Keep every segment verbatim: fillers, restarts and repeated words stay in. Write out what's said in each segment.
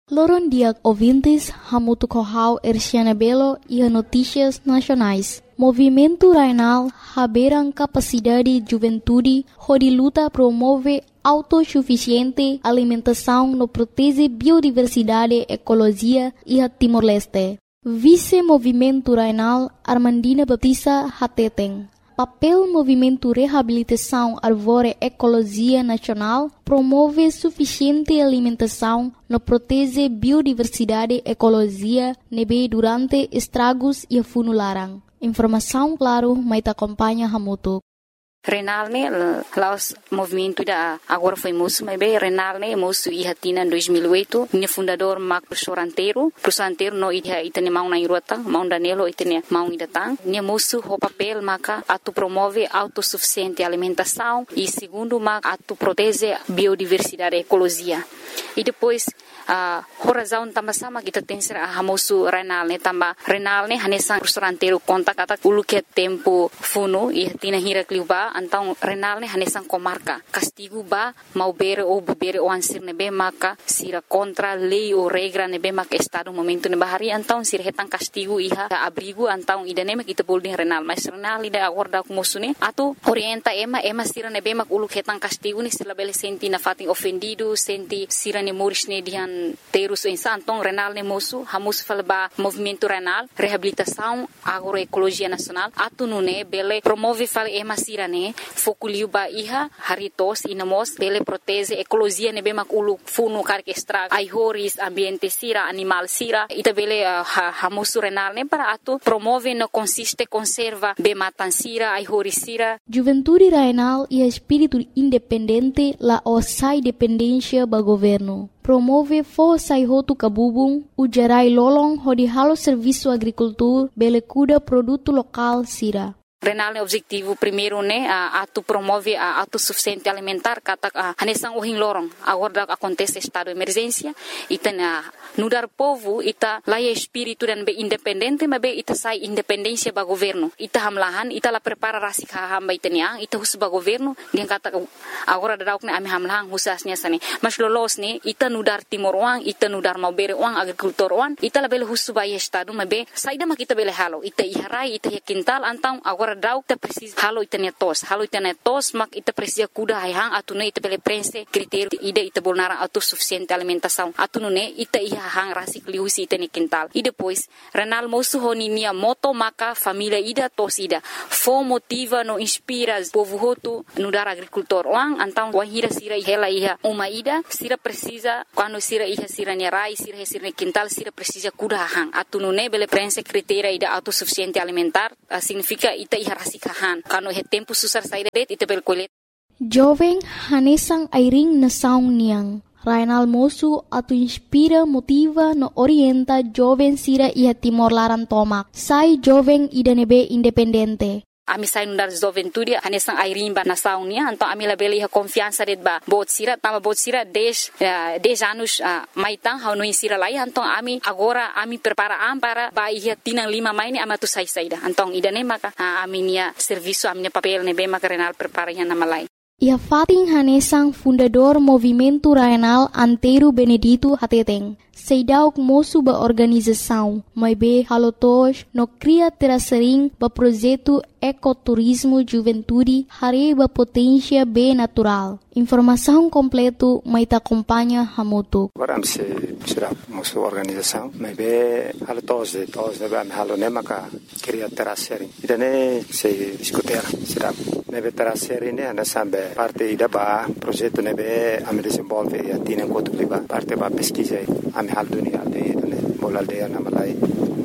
Loron dia ouvintes, Hamuto Corral, Erciana Belo e a Notícias Nacionais. Movimento Rainal, Haberan Capacidade Juventude, onde luta promove autossuficiente alimentação no protege biodiversidade, ecologia e a Timor-Leste. Vice-Movimento Rainal, Armandina Baptista Hateten. Papel Movimento Reabilitação Arvore Ecologia Nacional promove suficiente alimentação no protege biodiversidade ecologia nebe durante estragos e funularan. Informação claro, mas te acompanha Hamuto. Renal ne laos movimento da agora foi moço, mas bem Renal ne moço e hatina em dois mil e oito, minha fundador Marco professor Anteiro, professor Anteiro no ita itane mau na irota, mau Danilo itane mau idatang, minha moço o papel maca atu promove autossuficiente alimentação e segundo maca atu protege biodiversidade ecologia. E depois a uh, razão também sama kita tem ser a moço Renal ne também Renal ne hanesan professor Anteiro conta kata ulu que tempo funo e hatina hira kliuba então Renal ne hanesan comarca castigo ba mau bere ou bebere ou ansir nebe maka sira contra lei ou regra nebe maka estado momento ne bahari então sira hetan castigo iha abrigo então idane mak kita bolding Renal mas Renal ida acorda com moço ne atu orienta ema ema sira nebe mak ulu hetan castigo ne sila bele senti na fatin ofendido senti sira ne moris ne dihan terus insan então Renal ne moço hamus falba movimento Renal reabilitação agroecologia nacional atu nune bele promove fal ema sira ne fokuliu ba iha haritos inamos bele protege ecologia ne bemak ulu funu karke extra ai horis ambiente sira animal sira ita bele uh, hamusu Renal ne para atu promove no consiste conserva be matan sira ai horis sira. Juventude Rainal e espírito independente la osai dependência ba governo. Promove força e roto cabubung, o gerai lolong hodi halo serviço agricultor bele cuida produto local sira. Renal ne objetivo primeiro ne a atu promove a autossuficiente alimentar kata hanesan ohin lorong agora acontece estado de emergência ita na nudar povo ita laia espírito dan be independente mas be ita sai independência ba governo ita hamlahan ita la prepara rasik hamba itania ita hus ba governo dia kata agora dauk ne ami hamlahan husasnya sane mas lolos ne ita nudar timor wang ita nudar mau bere wang agricultor wang ita la bele hus ba estado mas be saida mak ita bele halo ita iharai ita quintal antang agora dauk ta precisa halo itania tos halo itania tos mak ita precisa kuda hang atune ita bele prense critério ida ita bolnara autossuficiente alimentação atune ita iha hang rasik liusi itani quintal e depois Renal moço honinia moto maka família ida tos ida fo motiva no inspira povo hoto no dar agricultor wang antang wahira sira hela iha uma ida sira precisa quando sira iha sira nerai sira sira quintal sira precisa kuda hang atune bele prense critério ida autossuficiente alimentar uh, significa ita iha rasikahan kano he tempo susar saída det ita bel kolet jovem hanesang airing na saung niang Rainal moço atu inspira motiva no orienta jovem sira ia Timor Laran tomak sai jovem ida nebe independente. Ami sai nundar juventude hanesang airing ba na saung nia então ami la beli ha confiança det ba bot sira tama bot sira dez dez anos uh, maitang hau no insira lai então ami agora ami prepara am para ba ia tinang lima mai ni ama tu sai saida então ida ne maka uh, ami nia serviço ami papel ne be maka Renal prepara ia na malai. Ia fating hanesang fundador Movimento Rainal Anteiro Benedito Hateteng. Seidauk moço ba organização, mas be halotos no cria terasering ba projeto ecoturismo juventude hare ba potência be natural. Informação completo mai ta acompanha Hamuto. Agora se será moço organização, mas be halotos de tos de am halone maka cria terasering. Idane se escutar será nebe terasering ne ana sambe parte ida ba projeto nebe am desenvolve e atina quanto liba parte ba pesquisa am hal dunia aldeia ne bol aldeia na malai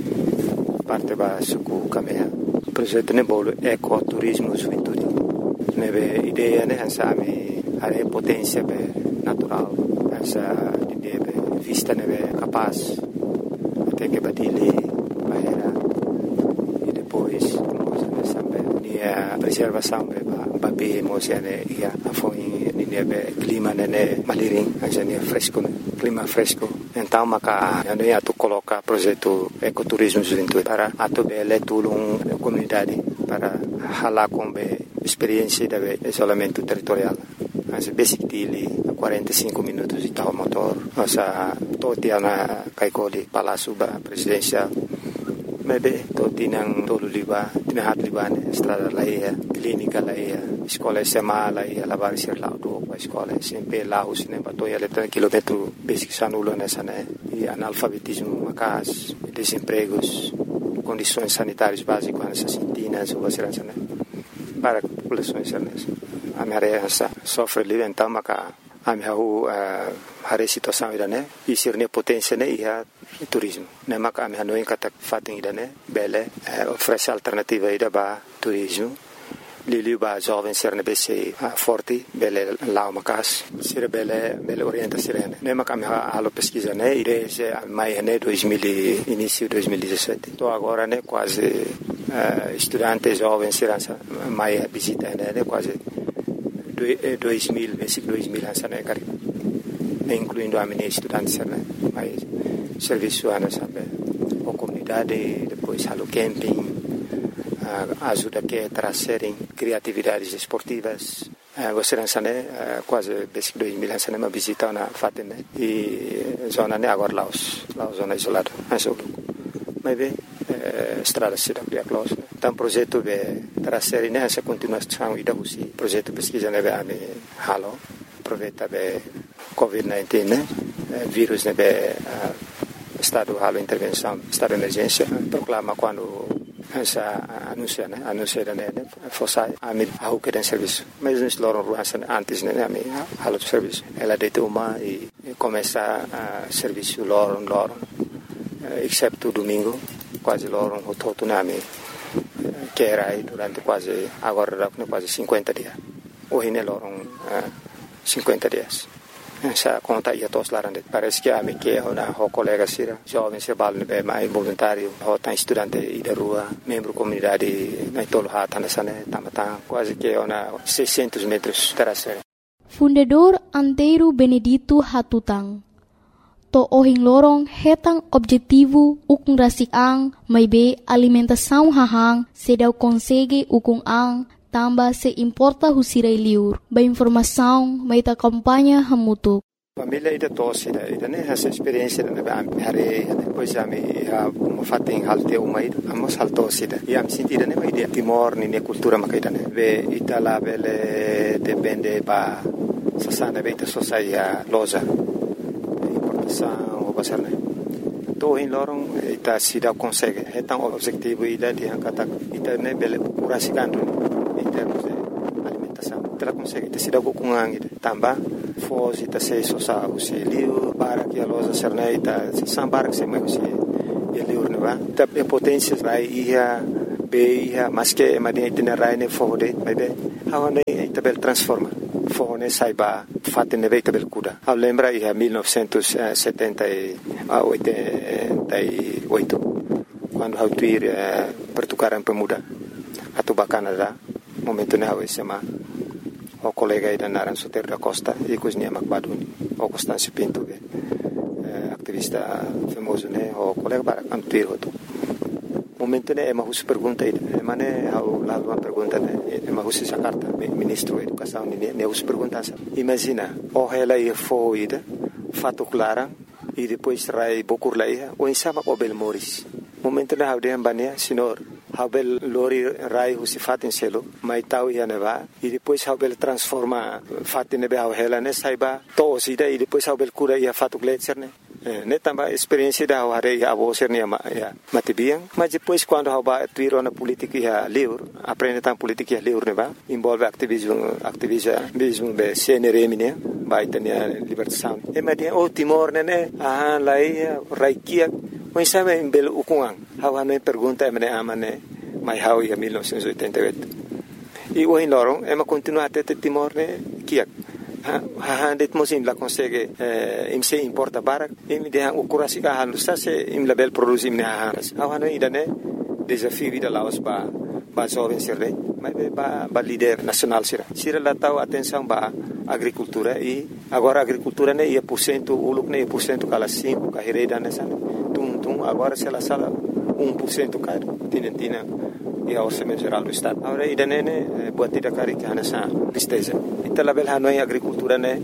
parte ba suku kamea projeto ne bol ecoturismo juventude nebe ideia ne ansami are potência be natural essa ideia be vista nebe capaz até que badile bahera e depois nós ne sambe dia preservação be ba be mosiane ia afoi ne be clima ne maliring ajane fresco clima fresco então maka ano ia tu coloca projeto ecoturismo juventude para atu bele tulung comunidade para hala com be experiência de isolamento territorial as basic dili quarenta e cinco minutos de tal motor nossa toti ana kaikoli palácio ba presidencial mebe toti nang tolu liba tinahat liba ne estrada laia clínica laia escola sema laia lavar ser lá do a escola sempre lá o cinema to ia letra quilômetro basic sanulo nessa né e analfabetismo macas desempregos condições sanitárias básicas nessas sintinas ou assim né para a população nessa a minha área sofre ali então maca a minha rua a situação ida né e ser ne potência né e a turismo né maca a minha não encata fatem ida né bele oferece alternativa ida ba turismo Lili ba jovem ser ne bese forte bele lá macas ser bele bele orienta sirene né maca a minha alo pesquisa né e desde mai né dois mil início dois mil e dezessete tô agora né quase uh, estudante jovem ser mai visita né quase dois mil, versículo dois mil ansa né cari, incluindo a minha estudante né, mas serviço ana sabe, a comunidade depois halo camping, uh, ajuda que trazerem criatividades esportivas, uh, você ansa né quase versículo dois mil ansa né uma visita na fatem né e zona né agora lá os lá zona isolada, ansa mas bem estrada cidade de close então projeto de trazer nessa continuação e da usi projeto pesquisa né a me halo aproveita be covid dezenove né vírus né be estado halo intervenção estado de emergência proclama quando essa anuncia né anuncia né fosse a me a que tem serviço mas nós loram ruança antes né a me halo serviço ela deita uma e começa a serviço loram loram exceto domingo quase loro o todo nami que era aí durante quase agora quase cinquenta dias hoje ne loro cinquenta dias essa conta ia todos lá parece que a me que uma o colega sira jovem se balne be mais voluntário o tá estudante e da rua membro comunidade na tolo hata nessa né tamata quase que uma seiscentos metros terraceira Fundador Antero Benedito Hatutang to ohing lorong hetang objetivo ukung rasik ang may be alimentação hahang sedau consegue ukung ang tamba se importa husiray liur ba informação may ta kampanya hamutuk família ida tosse ida ida né essa experiência da ba hare depois a me uma fating halte uma ida amos haltosse ida e am sentida né ida timor ni ne cultura makaida né be itala bele depende ba sasana be ta sosaia loja o pasar né to in lorong ita sida consegue então o objetivo ida de angkata ita né bele curasicando em termos de alimentação ela consegue ita sida kukungang ita tamba fos ita se sosa usi liu para que a loja serna ita sambar que se mai usi e liu ne va ita potência vai ia be ia mas que madin ita rai ne fode mai be hawane ita bel transforma fone saiba fatte ne veita bel kuda a lembra ia mille neuf cent setenta-oito quando hau tuir per tocar en pemuda atu bacana momento ne hau sema o colega ida naran soter da costa e cozinha macbaduni o Constâncio Pinto be activista famoso ne o colega para antuir hoto momento ne ema hus pergunta ida ema ne hau la uma pergunta ne ema hus essa carta ministro da educação ne ne hus pergunta imagina o ela ia foi ida fato clara e depois rai bokur laia o insama o bel moris momento ne hau de ambania senhor hau bel lori rai hus fatin selo mai tau ia neva e depois hau bel transforma fatin ne hau ela ne saiba to sida e depois hau bel cura ia fato gletser ne ne tambah experiência da hare ya abo ser ne ya matibiang mas depois quando hau ba tuiro na política ya liur aprende tam política ya liur ne ba envolve ativismo ativismo be C N R M ne ba itania libertação e madia o timor ne ne ah lai raikia o sabe em belo ukuang hau ane pergunta me amane mai hau ya mille neuf cent oitanta-oito e o in lorong ema continua até timor ne kiak ha det mosim la consegue im se importa barak im de o kurasi ka halu sa se im label produzim ne haras awana idane desafio vida laos ba ba jovem serre mas ba ba líder nacional sira sira la tau atenção ba agricultura e agora agricultura ne ia por cento uluk ne por cento kala cinco ka hereda nessa tum tum agora se la sala um por cento caro tinentina e a orçamento geral do estado agora idane ne buat tidak kari kana sa tristeza ita label hanoi agricultura ne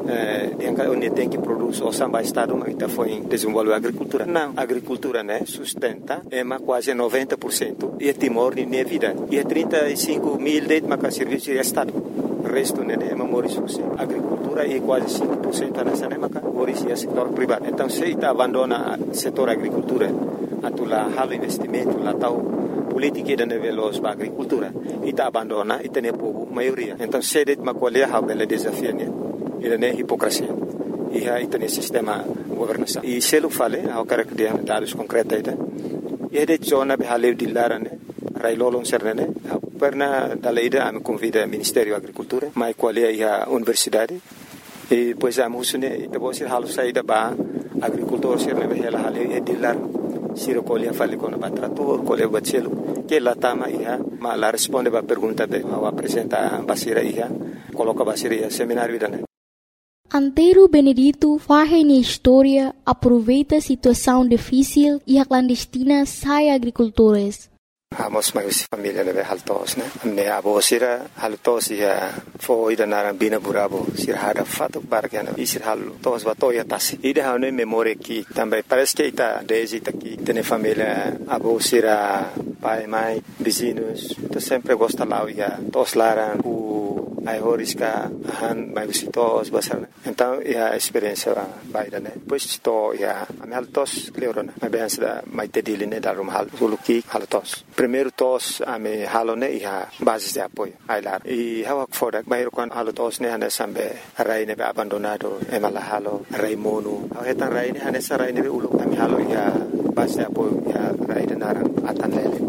yang onde tem que produzir o samba estado mas está foi desenvolver a agricultura. Não, a agricultura né sustenta é mais quase noventa por cento e Timor nem vida. E trinta e cinco mil de maca serviço de estado. O resto né é memória a agricultura é quase cinco por cento nessa né maca origem setor privado. Então se está abandona o setor agricultura, atula halo investimento lá tal política da nível da agricultura e está abandona e tem pouco maioria. Então se det macolher a bela desafio né e não é hipocrisia. E aí tem sistema governação. E se eu falei, eu quero que dê dados concretos aí. E de zona be haleu di larane, rai lolong sernene, perna dalaida am convida Ministério da Agricultura, mai qual é a universidade. E pois am husune, ita bosir halu saída ba agricultor sernene hela haleu e di lar. Siro colia fale con ba trator, colia bacelo, que la tama ia, ma la responde ba pergunta be, ao apresenta basira ia, coloca basira ia seminário dane. Antero Benedito faz na história, aproveita a situação difícil e a clandestina sai agricultores. Amos mais família leve haltos, né? Me abo sira haltos ia foi da narambina burabo sira hada fato barcana e sira haltos batoia tasi. Ida hane memória que também parece que está desde aqui tem família abo sira pai mãe vizinhos, tu sempre gosta lá ia tos laran o ai horiska han mai visitos basar. Então ia experiência baida né. Pois to ia am haltos cleorona. Mas bem da mai tediline da rum hal suluki haltos. Primeiro tos ame halone ia basis de apoio ailar e hawak fodak bayro kon halo tos ne hane sambe rai ne abandonado e mala halo rai monu hetan rai ne hane sarai ne ulu ame halo ia basis de apoio ia rai de naran atan lele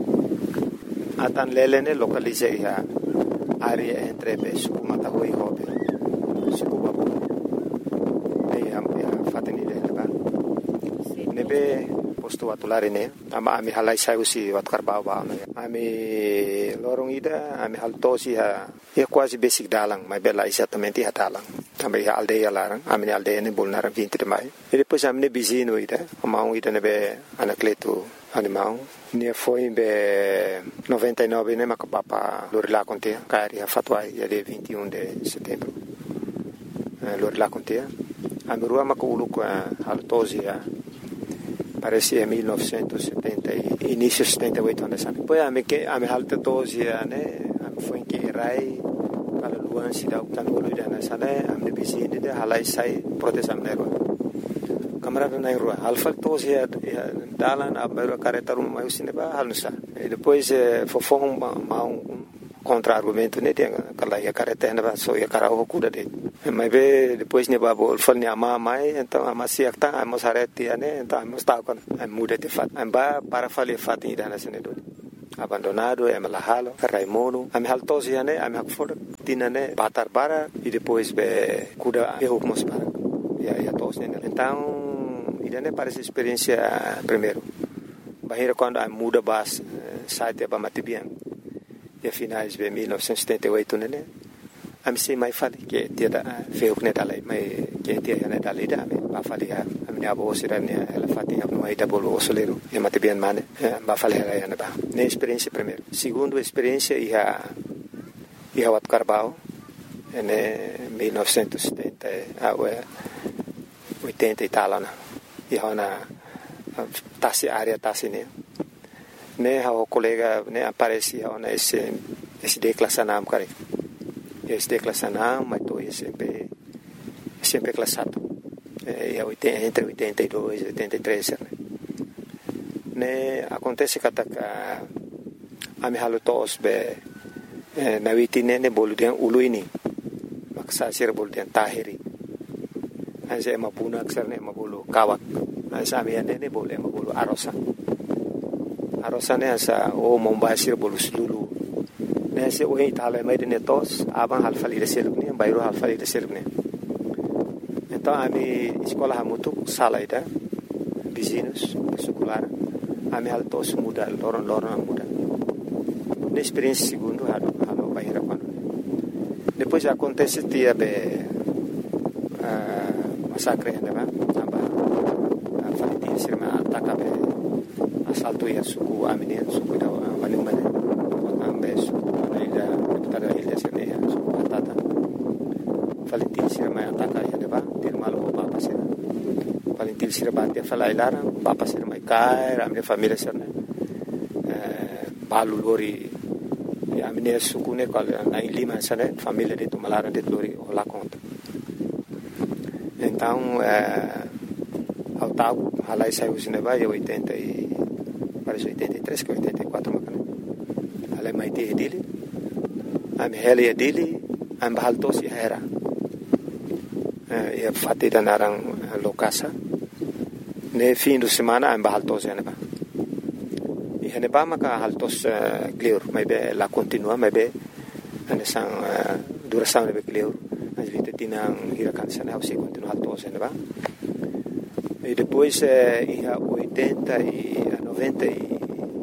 atan lele ne localize ia área entre be suku matahui hobe suku babu e am ia fateni de ba nebe posto atulare ne ama ami halai sai usi wat karbau ba ami lorong ida ami haltosi ha e quase basic dalang mai bela exatamente ha dalang também ha aldeia larang ami aldeia ne bolnar vinte de mai e depois ami ne bizino ida amau ida ne be anacleto animal ne foi be noventa e nove ne macapapa lorila conte cari ha fatwai ya de vinte e um de setembro lorila conte ami rua maculu com haltosi ha parecia mil novecentos e setenta e início de setenta e oito anos. Depois a me que a me alta doze né, a foi que rai para luan se dá o canolo da nessa né, a me vizinha de halai sai proteção nero. Camarada na rua, alfa doze é dalan a mero careta um mais cinema halnusa. E depois fofo um um contra-argumento né, tem aquela ia careta na só ia cara o cuda de. Mas be depois ne babo falni ama mai então ama siak ta ama sareti ane então ama sta kon muda de fat amba para fali fat ida na senedo abandonado é malahalo raimono am haltosi ane am hakfor tinane batar bara e depois be kuda e hukmos para ya ya tos ne então ida ne parece experiência primeiro bahira quando am muda bas site ba matibian e finais be mil novecentos e setenta e oito né am se mai fali que tiada feu que dalai mai que tia ne dalai da me ba fali ha am ne abo sirane ela fati am no aida bolo solero e mate bien mane ba fali ha ne ba ne experiência primeiro segundo experiência ia ia wat carbao ne mil novecentos e setenta a oitenta e tal na ia na tasi área tasi ne ne ha o colega ne aparecia na esse esse declassanam care este classana mas tô sempre sempre classado é entre oitenta e dois e oitenta e três né né acontece que a a me halo tos be na vitine ne boludian uluini maksa sir boludian tahiri ase mapuna aksarne mabulu kawak asa me ne bolu mabulu arosa arosa ne asa o mombasir bolu sulu nesse o Itália mais de netos aban halfali de selubne bairro halfali de selubne então a mi escola ha muito sala ida vizinhos escolar a mi altos muda loron loron muda na experiência segundo ha halo bairro quando depois acontece dia be massacre né ba aba faliti sirma ataka be assalto ia suku amine suku da mane mane ambe suku ila tada ilha sene suku atata faliti sirma ataka paling til sira batia falai lara papa sira mai kai ramne família sira balu lori ya amine sukune kal na lima sana família de Tumalara de lori ola conta então ao tal halai saiu cinema e oitenta e parece oitenta e três que oitenta e quatro macana halai mai te dele am heli dele am bahaltos ya era e fatida narang lokasa ne fim de semana am bahaltos ya neba e neba maka haltos clear mai be la continua mai be ane sang duração ne be clear as vite tinang hirakan sana o se continua haltos ya neba e depois e a oitenta e a noventa e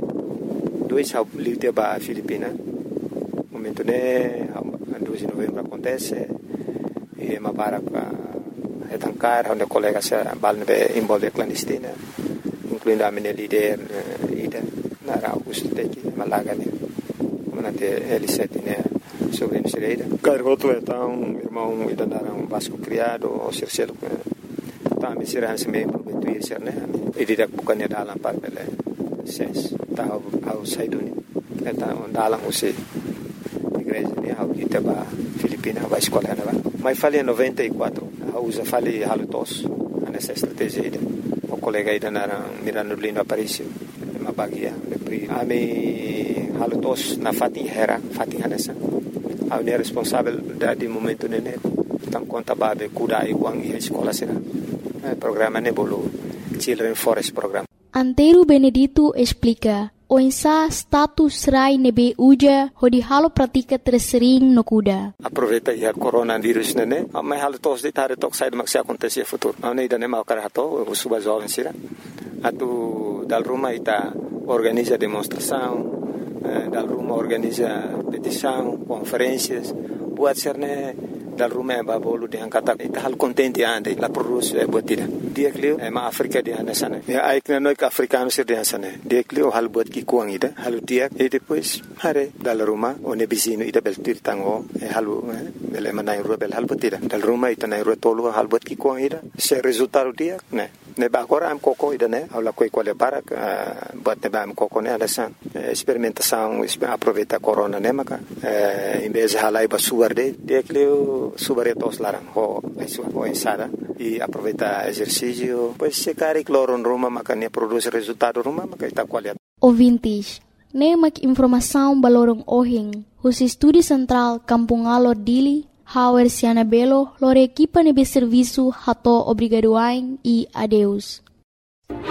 dois ao livre ba Filipina momento ne a dois de novembro acontece e ma para é tancar onde colega se balne envolve clandestina incluindo a minha líder ida na Augusto teki malaga ne manate L sete né sobre a Sereira cargoto então irmão ida na um Vasco criado o Circelo tá me será se me prometo ir ser né e direto bukannya dalam par bele ses tá ao saiduni então dalam você igreja ne ao Itaba Filipina vai escola né mas falei em noventa e quatro a usa falei halutos nessa estratégia aí o colega aí na Mirano Lino Aparicio uma bagia a me halutos na Fatin Hera Fatin Hanessa a ne responsável da de momento nene tam conta babe kuda e wang e escola será programa ne bolo Children Forest Program. Antero Benedito explica o insa status rai nebe uja hodi halo pratika tersering no kuda. Aproveita ia coronavírus nene, mas halo tos de tare tok sai maksi acontecer futuro. Não ida nem mau karato, o suba jovem sira. Atu dal Roma ita organiza demonstração, dal Roma organiza petição, conferências, buat serne dal Roma ba bolu de angkata ita hal contente ande la produz botida. Dia klio e ma Afrika di ana sana. Ya ai kna noi africano sir di ana sana. Dia klio hal bot ki kuang ida, hal dia e depois hare dal Roma one bisino ida bel tir tango e halu bele manai ro bel hal botida. Dal Roma ita nai ro tolu hal bot ki kuang ida. Se resultado dia ne ne ba agora am coco ida ne aula coi quale barak bot ne ba am coco ne ala san experimentação aproveita corona ne maka em vez de halai ba suarde dia klio subaretos larang ho ho ensada e aproveita exercício pois se cari cloro em Roma maka ne produz resultado Roma maka ita qualidade ouvintes ne mak informação balorong ohing hus estúdio central Kampung Alor Dili Hauer Siana Belo lore equipa nebe serviço hato obrigadoain e adeus.